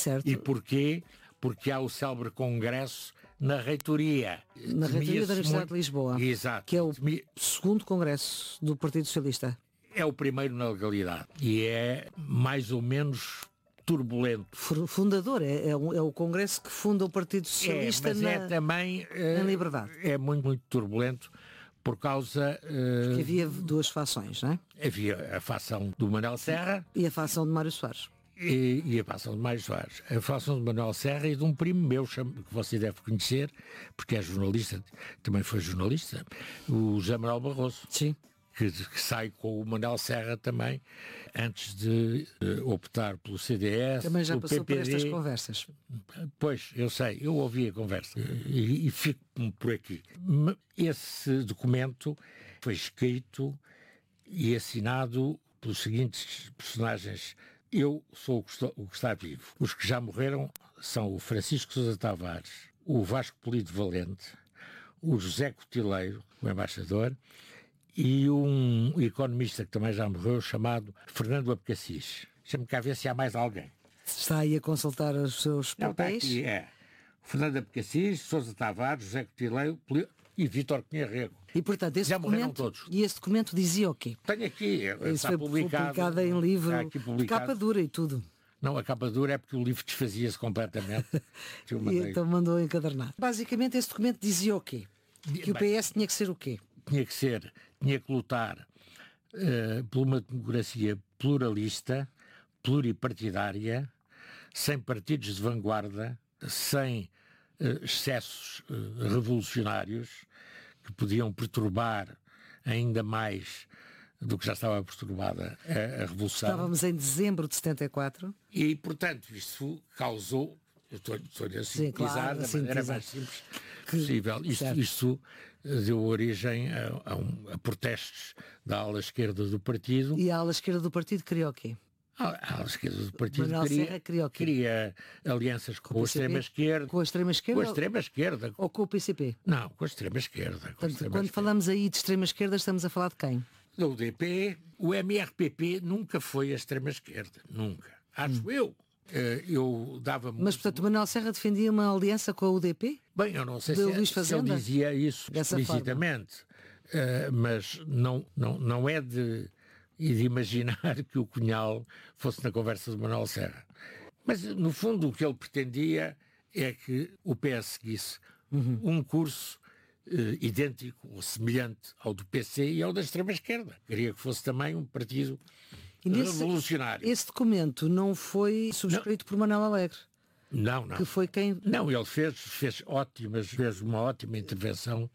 Certo. E porquê? Porque há o célebre congresso na reitoria. Na reitoria da Universidade de Lisboa. Exato. Que é o segundo congresso do Partido Socialista. É o primeiro na legalidade. E é mais ou menos turbulento. Fundador, é o congresso que funda o Partido Socialista também na liberdade. É muito, muito turbulento por causa... Porque havia duas fações, não é? Havia a facção do Manuel Serra... E a facção de Mário Soares. E a facção de Mário Soares. A facção de Manuel Serra e de um primo meu, que você deve conhecer, porque é jornalista, também foi jornalista, o José Manuel Barroso. Sim. Que sai com o Manuel Serra também, antes de optar pelo CDS. Também já pelo passou PPD. por estas conversas. Pois, eu sei, eu ouvi a conversa e fico por aqui. Esse documento foi escrito e assinado pelos seguintes personagens. Eu sou o que está vivo. Os que já morreram são o Francisco Sousa Tavares, o Vasco Polido Valente, o José Cotileiro, o embaixador, e um economista que também já morreu, chamado Fernando Abcacis. Deixa-me cá ver se há mais alguém. Está aí a consultar os seus papéis? Não, está aqui, Fernando Abcacis, Sousa Tavares, José Cotileiro e Vítor Cunha Rego. E, portanto, esse já morreram documento, todos. E esse documento dizia o quê? Tenho aqui, Isso está foi publicado em livro, capa dura e tudo. Não, a capa dura é porque o livro desfazia-se completamente. E então mandou encadernar. Basicamente, esse documento dizia o quê? Que o PS tinha que ser o quê? Tinha que lutar por uma democracia pluralista, pluripartidária, sem partidos de vanguarda, sem excessos revolucionários que podiam perturbar ainda mais do que já estava perturbada a Revolução. Estávamos em dezembro de 74. E, portanto, isso causou, eu estou-lhe a sintetizar da maneira mais simples possível. Isto deu origem a protestos da ala esquerda do partido. E a ala esquerda do partido queria o quê? A ala esquerda do partido queria alianças com a extrema-esquerda. Com a extrema-esquerda? Com a extrema-esquerda. Ou com o PCP? Não, com a extrema-esquerda. Portanto, quando falamos aí de extrema-esquerda, estamos a falar de quem? Da UDP. O MRPP nunca foi a extrema-esquerda. Nunca. Acho eu. Eu dava muito... Mas, portanto, o Manuel Serra defendia uma aliança com a UDP? Bem, eu não sei se ele dizia isso explicitamente, mas não é de imaginar que o Cunhal fosse na conversa de Manuel Serra. Mas, no fundo, o que ele pretendia é que o PS seguisse um curso idêntico ou semelhante ao do PC e ao da extrema-esquerda. Queria que fosse também um partido revolucionário. Esse documento não foi subscrito por Manuel Alegre? Não. Que foi quem... Não, ele fez uma ótima intervenção,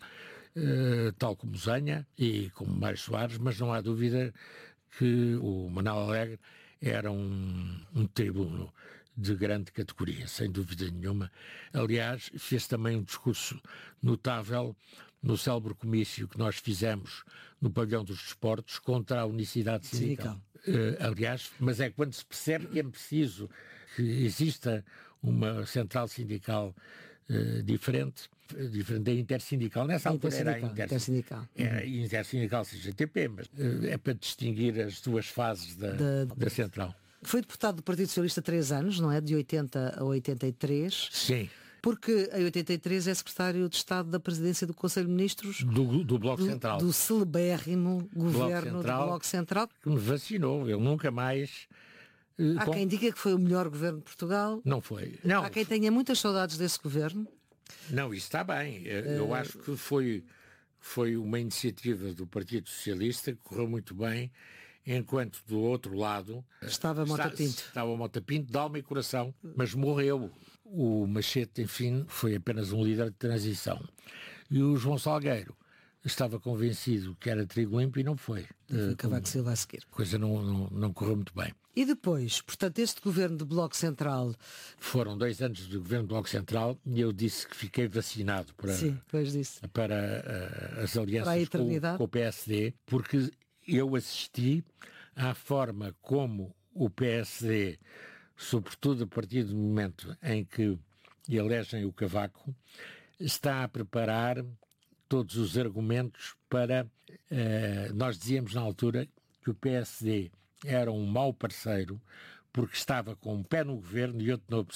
tal como Zenha e como Mário Soares, mas não há dúvida que o Manuel Alegre era um tribuno de grande categoria, sem dúvida nenhuma. Aliás, fez também um discurso notável no célebre comício que nós fizemos no Pavilhão dos Desportos contra a unicidade sindical. Aliás, mas é quando se percebe que é preciso que exista uma central sindical diferente da intersindical. Nessa altura era a intersindical. Era intersindical CGTP, mas é para distinguir as duas fases da central. Foi deputado do Partido Socialista 3 anos, não é? De 80 a 83. Sim. Porque em 83 é secretário de Estado da Presidência do Conselho de Ministros do Bloco Central. Do celebérrimo governo do Bloco Central. Que me vacinou, ele nunca mais... Há quem diga que foi o melhor governo de Portugal. Não foi. Não. Há quem tenha muitas saudades desse governo. Não, isso está bem. Eu acho que foi uma iniciativa do Partido Socialista que correu muito bem, enquanto do outro lado estava Mota Pinto. Estava Mota Pinto, de alma e coração, mas morreu. O Machete, enfim, foi apenas um líder de transição. E o João Salgueiro estava convencido que era trigo limpo e não foi. Cavaco Silva a seguir. A coisa não correu muito bem. E depois, portanto, este governo do Bloco Central... Foram 2 anos de governo do Bloco Central e eu disse que fiquei vacinado para as alianças com o PSD, porque eu assisti à forma como o PSD, sobretudo a partir do momento em que elegem o Cavaco, está a preparar todos os argumentos para... nós dizíamos na altura que o PSD era um mau parceiro porque estava com um pé no governo e outro na oposição.